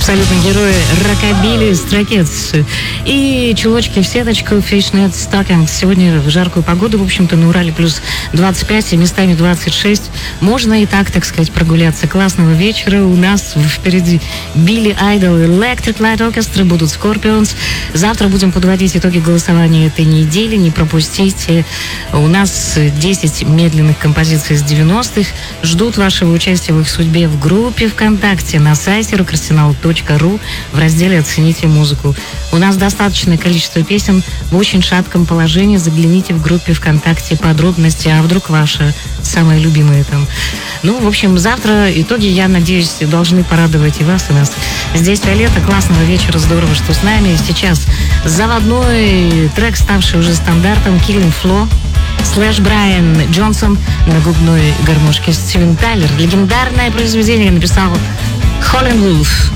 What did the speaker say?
Абсолютно герои рокобили, строкетс. И чулочки в сеточку, fishnet stockings. Сегодня в жаркую погоду, в общем-то, на Урале плюс 25, и местами 26. Можно и так сказать, прогуляться. Классного вечера. У нас впереди Билли Айдол, Electric Light Orchestra, будут Scorpions. Завтра будем подводить итоги голосования этой недели. Не пропустите. У нас 10 медленных композиций из 90-х. Ждут вашего участия в их судьбе в группе ВКонтакте, на сайте rockarsenal.ru в разделе «Оцените музыку». У нас достаточное количество песен в очень шатком положении. Загляните в группе ВКонтакте, подробности, а вдруг ваша самая любимая там. Ну, в общем, завтра итоги, я надеюсь, должны порадовать и вас, и нас. Здесь Виолетта. Классного вечера, здорово, что с нами. Сейчас заводной трек, ставший уже стандартом, Killing Floor. Брайан Джонсон на губной гармошке, Стивен Тайлер. Легендарное произведение написал Холлин Вулф.